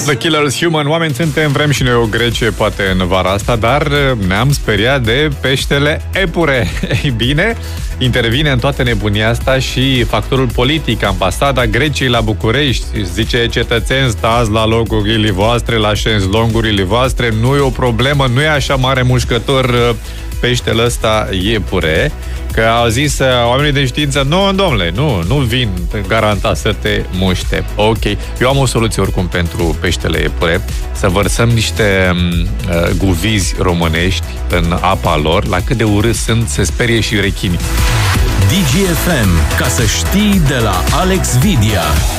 The Killers Human. Oameni suntem, vrem și noi o grecie poate în vara asta, dar ne-am speriat de peștele epure. Ei bine, intervine în toată nebunia asta și factorul politic. Ambasada Greciei la București zice: cetățeni, stați la locurile voastre, la șezlongurile voastre, nu e o problemă, nu e așa mare mușcător peștele ăsta iepure, că au zis oamenii de știință: nu, domnule, nu vin garantat să te muște. Ok, eu am o soluție oricum pentru peștele iepure: să vărsăm niște guvizi românești în apa lor, la cât de urât sunt, se sperie și rechinii. DGFM, ca să știi, de la Alex Vidia.